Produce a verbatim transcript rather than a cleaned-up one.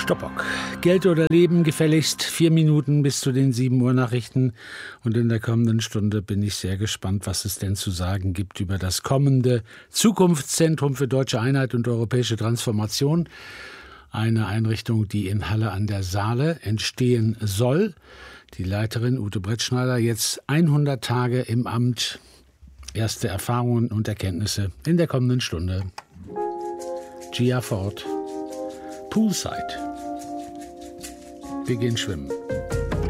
Stoppock. Geld oder Leben, gefälligst vier Minuten bis zu den sieben Uhr Nachrichten. Und in der kommenden Stunde bin ich sehr gespannt, was es denn zu sagen gibt über das kommende Zukunftszentrum für deutsche Einheit und europäische Transformation. Eine Einrichtung, die in Halle an der Saale entstehen soll. Die Leiterin Ute Brettschneider jetzt hundert Tage im Amt. Erste Erfahrungen und Erkenntnisse in der kommenden Stunde. Gia Ford. Poolside. Wir gehen schwimmen.